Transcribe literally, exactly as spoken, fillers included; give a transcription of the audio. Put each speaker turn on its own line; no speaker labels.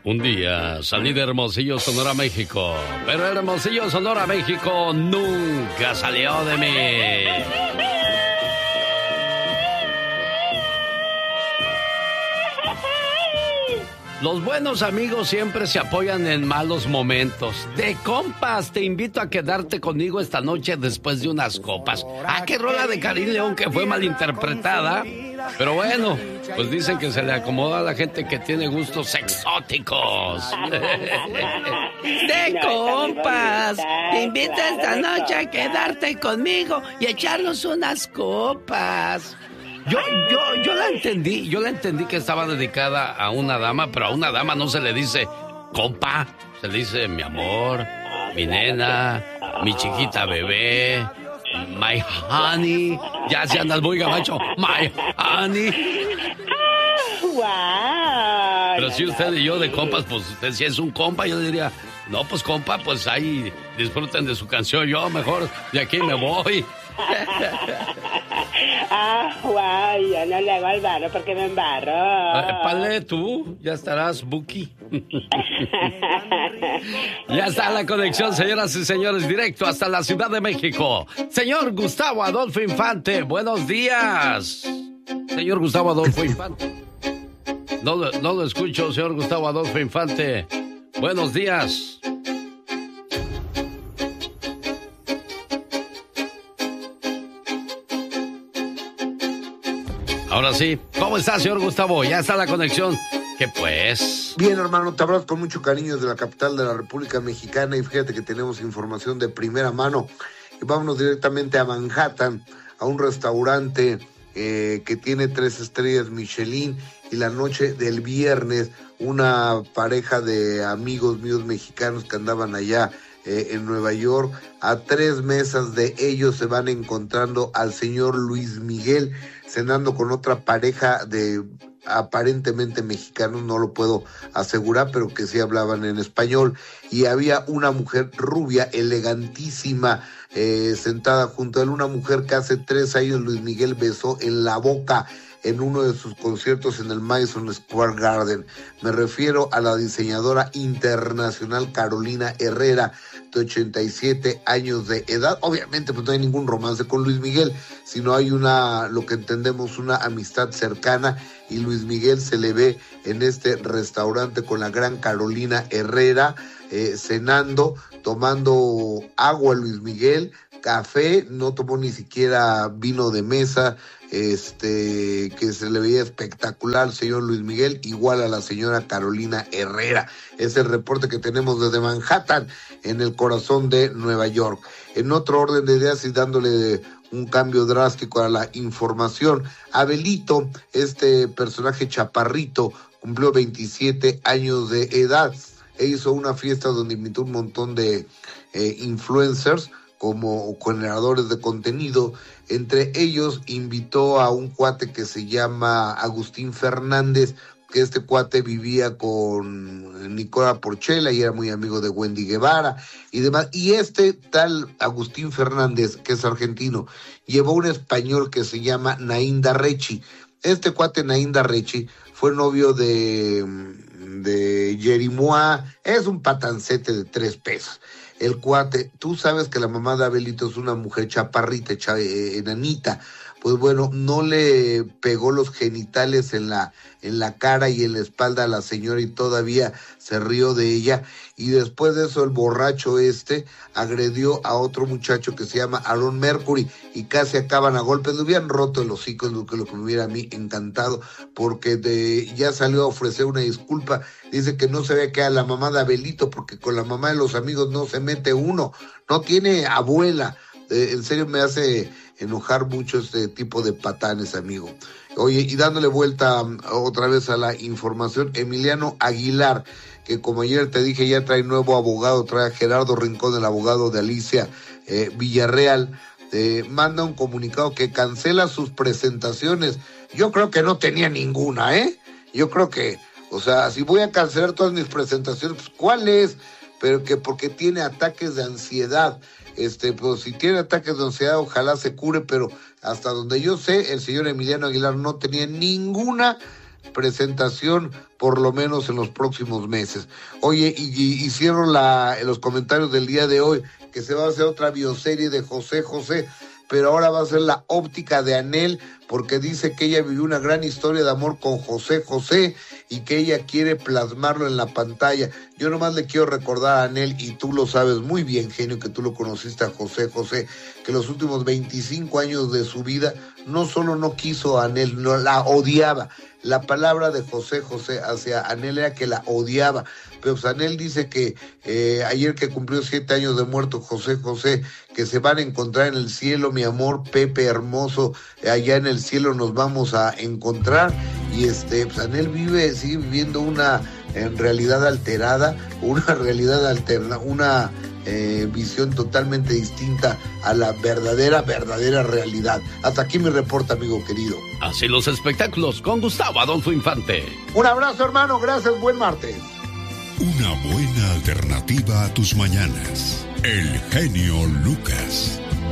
Un día salí de Hermosillo, Sonora, México, pero Hermosillo, Sonora, México nunca salió de mí. Los buenos amigos siempre se apoyan en malos momentos. De compas, te invito a quedarte conmigo esta noche después de unas copas. Ah, qué rola de Karim León que fue malinterpretada. Pero bueno, pues dicen que se le acomoda a la gente que tiene gustos exóticos. De compas, te invito esta noche a quedarte conmigo y echarnos unas copas. Yo, yo, yo la entendí, yo la entendí que estaba dedicada a una dama, pero a una dama no se le dice compa, se le dice mi amor, mi nena, mi chiquita bebé, my honey, ya se andas muy gabacho, my honey.
Wow.
Pero si usted y yo de compas, pues usted si es un compa, yo diría, no, pues compa, pues ahí disfruten de su canción, yo mejor de aquí me voy.
Ah, guay, yo no le hago al barro porque me embarro.
Pale, tú, ya estarás, Buki. Ya está la conexión, señoras y señores, directo hasta la Ciudad de México. Señor Gustavo Adolfo Infante, buenos días. Señor Gustavo Adolfo Infante. No, no lo escucho, señor Gustavo Adolfo Infante. Buenos días. Ahora sí, ¿cómo está, señor Gustavo? Ya está la conexión. ¿Qué pues?
Bien, hermano, te abrazo con mucho cariño desde la capital de la República Mexicana y fíjate que tenemos información de primera mano. Y vámonos directamente a Manhattan, a un restaurante eh, que tiene tres estrellas Michelin, y la noche del viernes una pareja de amigos míos mexicanos que andaban allá eh, en Nueva York, a tres mesas de ellos se van encontrando al señor Luis Miguel cenando con otra pareja de aparentemente mexicanos, no lo puedo asegurar, pero que sí hablaban en español, y había una mujer rubia, elegantísima, eh, sentada junto a él, una mujer que hace tres años Luis Miguel besó en la boca en uno de sus conciertos en el Madison Square Garden. Me refiero a la diseñadora internacional Carolina Herrera, de ochenta y siete años de edad. Obviamente pues no hay ningún romance con Luis Miguel, sino hay una, lo que entendemos, una amistad cercana, y Luis Miguel se le ve en este restaurante con la gran Carolina Herrera, eh, cenando, tomando agua Luis Miguel, café, no tomó ni siquiera vino de mesa, este, que se le veía espectacular, señor Luis Miguel, igual a la señora Carolina Herrera. Es el reporte que tenemos desde Manhattan, en el corazón de Nueva York. En otro orden de ideas y dándole un cambio drástico a la información, Abelito, este personaje chaparrito, cumplió veintisiete años de edad e hizo una fiesta donde invitó un montón de eh, influencers como generadores de contenido. Entre ellos invitó a un cuate que se llama Agustín Fernández, que este cuate vivía con Nicola Porchela y era muy amigo de Wendy Guevara y demás. Y este tal Agustín Fernández, que es argentino, llevó un español que se llama Naín Darrechi. Este cuate Naín Darrechi fue novio de, de Jerimoa, es un patancete de tres pesos. El cuate, tú sabes que la mamá de Abelito es una mujer chaparrita, cha, eh, enanita, pues bueno, no le pegó los genitales en la, en la cara y en la espalda a la señora y todavía se rió de ella, y después de eso el borracho este agredió a otro muchacho que se llama Aaron Mercury y casi acaban a golpes. Le hubieran roto el hocico, lo que, lo que me hubiera a mí encantado, porque de, ya salió a ofrecer una disculpa. Dice que no se ve que a la mamá de Abelito, porque con la mamá de los amigos no se mete uno, no tiene abuela. Eh, en serio me hace enojar mucho este tipo de patanes, amigo. Oye, y dándole vuelta um, otra vez a la información, Emiliano Aguilar, que como ayer te dije ya trae nuevo abogado, trae a Gerardo Rincón, el abogado de Alicia eh, Villarreal, eh, manda un comunicado que cancela sus presentaciones. Yo creo que no tenía ninguna, ¿eh? Yo creo que, o sea, si voy a cancelar todas mis presentaciones, pues ¿cuál es? Pero que porque tiene ataques de ansiedad. Este, pues si tiene ataques de ansiedad, ojalá se cure, pero hasta donde yo sé, el señor Emiliano Aguilar no tenía ninguna presentación por lo menos en los próximos meses. Oye, y, y hicieron la, en los comentarios del día de hoy que se va a hacer otra bioserie de José José, pero ahora va a ser la óptica de Anel, porque dice que ella vivió una gran historia de amor con José José y que ella quiere plasmarlo en la pantalla. Yo nomás le quiero recordar a Anel, y tú lo sabes muy bien, genio, que tú lo conociste a José José, que los últimos veinticinco años de su vida no solo no quiso a Anel, no, la odiaba. La palabra de José José hacia Anel era que la odiaba. Pero pues Anel dice que eh, ayer que cumplió siete años de muerto José José, que se van a encontrar en el cielo, mi amor, Pepe hermoso, allá en el cielo nos vamos a encontrar. Y este, pues Anel vive, sigue viviendo una en realidad alterada, una realidad alterna, una eh, visión totalmente distinta a la verdadera, verdadera realidad. Hasta aquí mi reporte, amigo querido.
Así los espectáculos con Gustavo Adolfo Infante.
Un abrazo, hermano, gracias, buen martes.
Una buena alternativa a tus mañanas. El genio Lucas.